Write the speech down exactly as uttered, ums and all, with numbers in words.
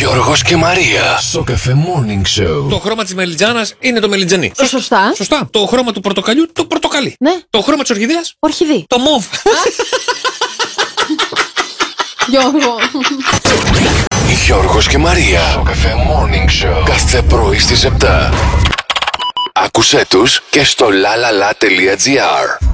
Γιώργος και Μαρία. Σοκαφέ Morning Show. Το χρώμα της μελιτζάνας είναι το μελιτζανί. Σωστά. Σωστά. Το χρώμα του πορτοκαλιού το πορτοκαλί. Ναι. Το χρώμα της ορχιδέας Ορχιδή. το μοβ. Γιώργο. Γιώργος και Μαρία. Σοκαφέ Morning Show. Κάθε πρωί στις επτά. Άκουσέ τους και στο lalala.gr.